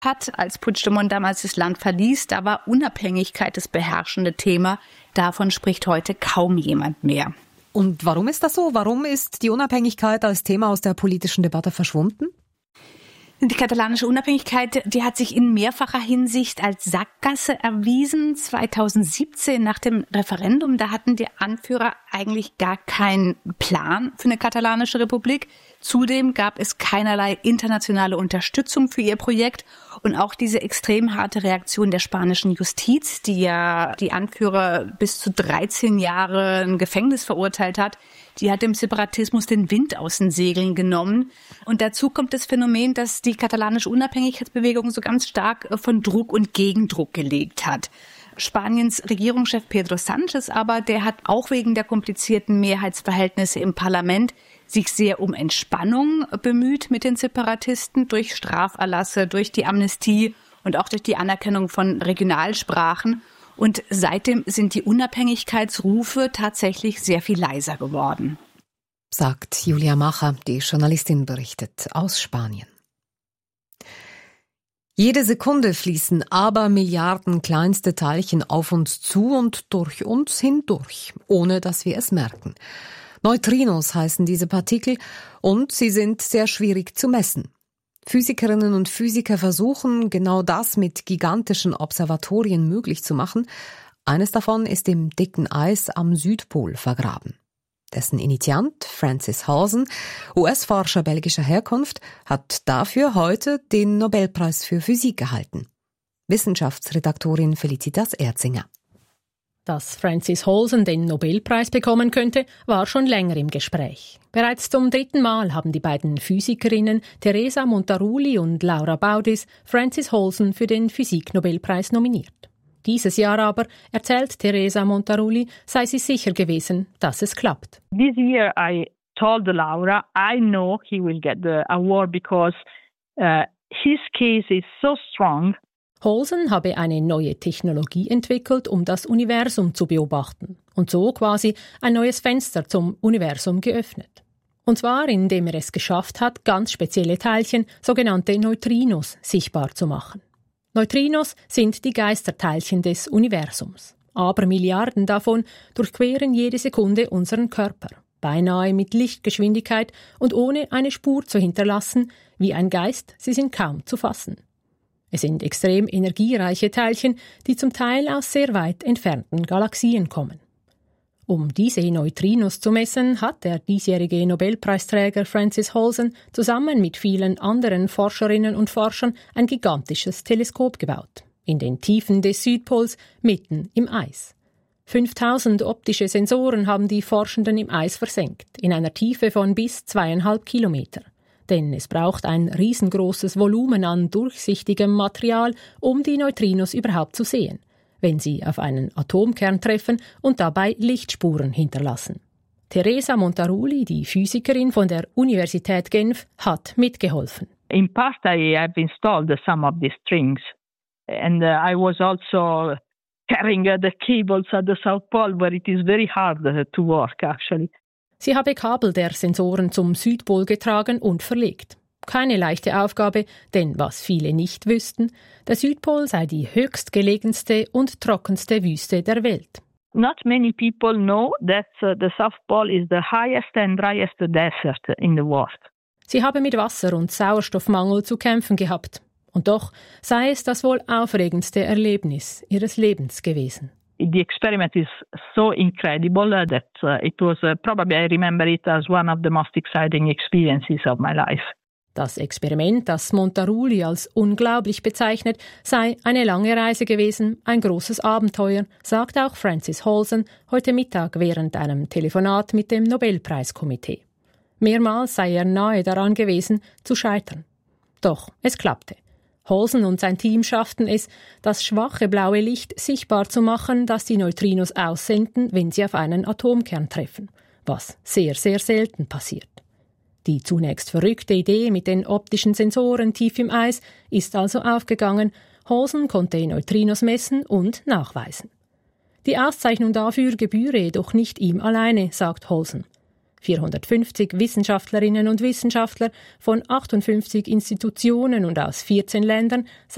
hat, als Puigdemont damals das Land verließ. Da war Unabhängigkeit das beherrschende Thema. Davon spricht heute kaum jemand mehr. Und warum ist das so? Warum ist die Unabhängigkeit als Thema aus der politischen Debatte verschwunden? Die katalanische Unabhängigkeit, die hat sich in mehrfacher Hinsicht als Sackgasse erwiesen. 2017 nach dem Referendum, da hatten die Anführer eigentlich gar keinen Plan für eine katalanische Republik. Zudem gab es keinerlei internationale Unterstützung für ihr Projekt und auch diese extrem harte Reaktion der spanischen Justiz, die ja die Anführer bis zu 13 Jahre in Gefängnis verurteilt hat, die hat dem Separatismus den Wind aus den Segeln genommen. Und dazu kommt das Phänomen, dass die katalanische Unabhängigkeitsbewegung so ganz stark von Druck und Gegendruck gelebt hat. Spaniens Regierungschef Pedro Sánchez aber, der hat auch wegen der komplizierten Mehrheitsverhältnisse im Parlament sich sehr um Entspannung bemüht mit den Separatisten durch Straferlasse, durch die Amnestie und auch durch die Anerkennung von Regionalsprachen. Und seitdem sind die Unabhängigkeitsrufe tatsächlich sehr viel leiser geworden. Sagt Julia Macher, die Journalistin berichtet aus Spanien. Jede Sekunde fließen Abermilliarden kleinste Teilchen auf uns zu und durch uns hindurch, ohne dass wir es merken. Neutrinos heißen diese Partikel und sie sind sehr schwierig zu messen. Physikerinnen und Physiker versuchen, genau das mit gigantischen Observatorien möglich zu machen. Eines davon ist im dicken Eis am Südpol vergraben. Dessen Initiant, Francis Halsen, US-Forscher belgischer Herkunft, hat dafür heute den Nobelpreis für Physik erhalten. Wissenschaftsredaktorin Felicitas Erzinger. Dass Francis Halsen den Nobelpreis bekommen könnte, war schon länger im Gespräch. Bereits zum 3. Mal haben die beiden Physikerinnen Teresa Montaruli und Laura Baudis Francis Halsen für den Physik-Nobelpreis nominiert. Dieses Jahr aber, erzählt Teresa Montaruli, sei sie sicher gewesen, dass es klappt. This year I told Laura, I know he will get the award because his case is so strong. Halsen habe eine neue Technologie entwickelt, um das Universum zu beobachten und so quasi ein neues Fenster zum Universum geöffnet. Und zwar, indem er es geschafft hat, ganz spezielle Teilchen, sogenannte Neutrinos, sichtbar zu machen. Neutrinos sind die Geisterteilchen des Universums. Aber Milliarden davon durchqueren jede Sekunde unseren Körper, beinahe mit Lichtgeschwindigkeit und ohne eine Spur zu hinterlassen, wie ein Geist, sie sind kaum zu fassen. Es sind extrem energiereiche Teilchen, die zum Teil aus sehr weit entfernten Galaxien kommen. Um diese Neutrinos zu messen, hat der diesjährige Nobelpreisträger Francis Halsen zusammen mit vielen anderen Forscherinnen und Forschern ein gigantisches Teleskop gebaut. In den Tiefen des Südpols, mitten im Eis. 5000 optische Sensoren haben die Forschenden im Eis versenkt, in einer Tiefe von bis 2,5 Kilometer. Denn es braucht ein riesengroßes Volumen an durchsichtigem Material, um die Neutrinos überhaupt zu sehen, wenn sie auf einen Atomkern treffen und dabei Lichtspuren hinterlassen. Teresa Montaruli, die Physikerin von der Universität Genf, hat mitgeholfen. In part I have installed some of these strings and I was also carrying the cables at the South Pole where it is very hard to work actually. Sie habe Kabel der Sensoren zum Südpol getragen und verlegt. Keine leichte Aufgabe, denn was viele nicht wüssten, der Südpol sei die höchstgelegenste und trockenste Wüste der Welt. Not many people know that the South Pole is the highest and driest desert in the world. Sie habe mit Wasser- und Sauerstoffmangel zu kämpfen gehabt. Und doch sei es das wohl aufregendste Erlebnis ihres Lebens gewesen. The experiment is so incredible that it was probably I remember it as one of the most exciting experiences of my life. Das Experiment, das Montaruli als unglaublich bezeichnet, sei eine lange Reise gewesen, ein großes Abenteuer, sagt auch Francis Halsen heute Mittag während einem Telefonat mit dem Nobelpreiskomitee. Mehrmals sei er nahe daran gewesen, zu scheitern. Doch es klappte. Halsen und sein Team schafften es, das schwache blaue Licht sichtbar zu machen, das die Neutrinos aussenden, wenn sie auf einen Atomkern treffen, was sehr, sehr selten passiert. Die zunächst verrückte Idee mit den optischen Sensoren tief im Eis ist also aufgegangen. Halsen konnte Neutrinos messen und nachweisen. Die Auszeichnung dafür gebühre jedoch nicht ihm alleine, sagt Halsen. 450 Wissenschaftlerinnen und Wissenschaftler von 58 Institutionen und aus 14 Ländern